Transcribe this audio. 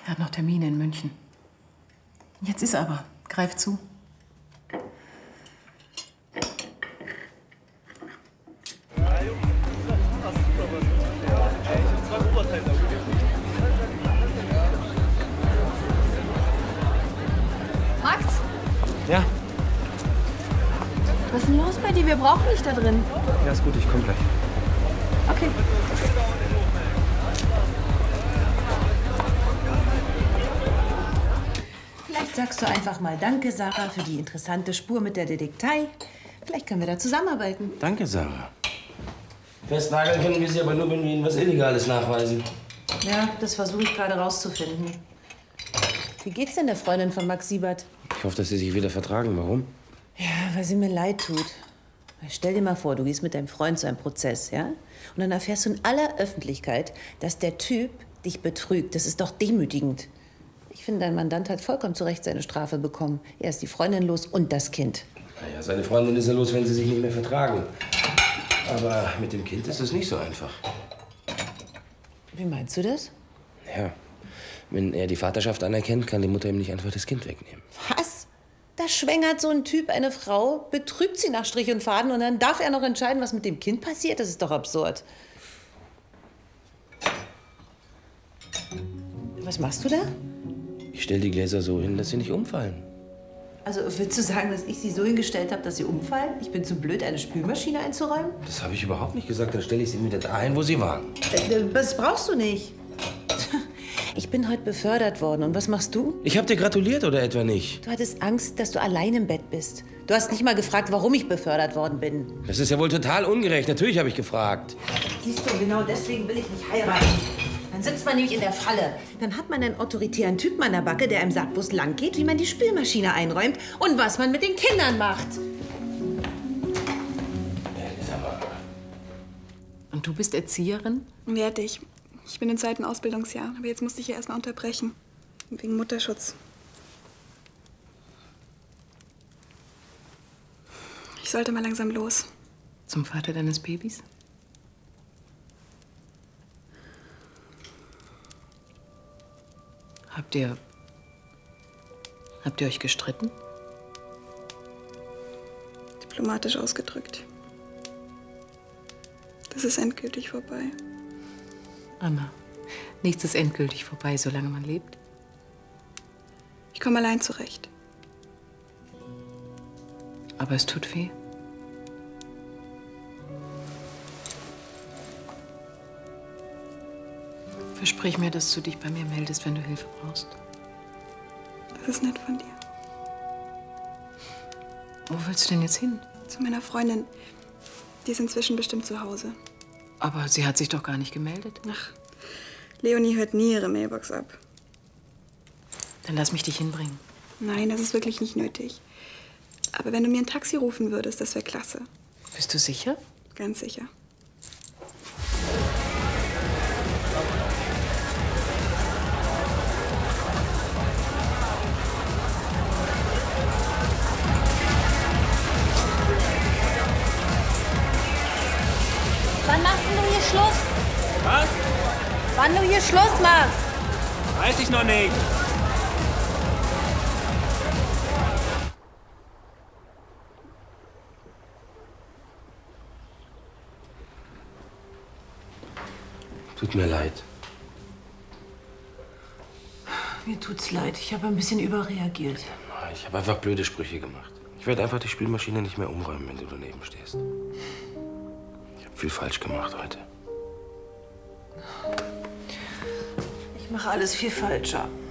Er hat noch Termine in München. Jetzt ist aber. Greif zu. Max? Ja? Was ist denn los bei dir? Wir brauchen dich da drin. Ja, ist gut, ich komme gleich. Okay. Vielleicht sagst du einfach mal Danke, Sarah, für die interessante Spur mit der Detektei. Vielleicht können wir da zusammenarbeiten. Danke, Sarah. Festnageln können wir sie aber nur, wenn wir ihnen was Illegales nachweisen. Ja, das versuche ich gerade rauszufinden. Wie geht's denn der Freundin von Max Siebert? Ich hoffe, dass sie sich wieder vertragen. Warum? Ja, weil sie mir leid tut. Stell dir mal vor, du gehst mit deinem Freund zu einem Prozess, ja? Und dann erfährst du in aller Öffentlichkeit, dass der Typ dich betrügt. Das ist doch demütigend. Ich finde, dein Mandant hat vollkommen zu Recht seine Strafe bekommen. Er ist die Freundin los und das Kind. Naja, seine Freundin ist ja los, wenn sie sich nicht mehr vertragen. Aber mit dem Kind ist es nicht so einfach. Wie meinst du das? Ja, wenn er die Vaterschaft anerkennt, kann die Mutter ihm nicht einfach das Kind wegnehmen. Was? Da schwängert so ein Typ eine Frau, betrügt sie nach Strich und Faden und dann darf er noch entscheiden, was mit dem Kind passiert? Das ist doch absurd. Was machst du da? Ich stelle die Gläser so hin, dass sie nicht umfallen. Also willst du sagen, dass ich sie so hingestellt habe, dass sie umfallen? Ich bin zu blöd, eine Spülmaschine einzuräumen? Das habe ich überhaupt nicht gesagt. Dann stelle ich sie wieder dahin, wo sie waren. Das brauchst du nicht. Ich bin heute befördert worden. Und was machst du? Ich habe dir gratuliert, oder etwa nicht? Du hattest Angst, dass du allein im Bett bist. Du hast nicht mal gefragt, warum ich befördert worden bin. Das ist ja wohl total ungerecht. Natürlich habe ich gefragt. Siehst du, genau deswegen will ich nicht heiraten. Dann sitzt man nämlich in der Falle. Dann hat man einen autoritären Typen an der Backe, der einem sagt, wo es lang geht, wie man die Spülmaschine einräumt und was man mit den Kindern macht. Und du bist Erzieherin? Werde ich. Ich bin im 2. Ausbildungsjahr, aber jetzt musste ich ja erst mal unterbrechen. Wegen Mutterschutz. Ich sollte mal langsam los. Zum Vater deines Babys? Habt ihr euch gestritten? Diplomatisch ausgedrückt. Das ist endgültig vorbei. Anna, nichts ist endgültig vorbei, solange man lebt. Ich komme allein zurecht. Aber es tut weh. Versprich mir, dass du dich bei mir meldest, wenn du Hilfe brauchst. Das ist nett von dir. Wo willst du denn jetzt hin? Zu meiner Freundin. Die ist inzwischen bestimmt zu Hause. Aber sie hat sich doch gar nicht gemeldet. Ach, Leonie hört nie ihre Mailbox ab. Dann lass mich dich hinbringen. Nein, das ist wirklich nicht nötig. Aber wenn du mir ein Taxi rufen würdest, das wäre klasse. Bist du sicher? Ganz sicher. Wann machst du hier Schluss? Was? Wann du hier Schluss machst? Weiß ich noch nicht. Tut mir leid. Mir tut's leid. Ich habe ein bisschen überreagiert. Ich habe einfach blöde Sprüche gemacht. Ich werde einfach die Spülmaschine nicht mehr umräumen, wenn du daneben stehst. Ich habe viel falsch gemacht heute. Ich mache alles viel falscher.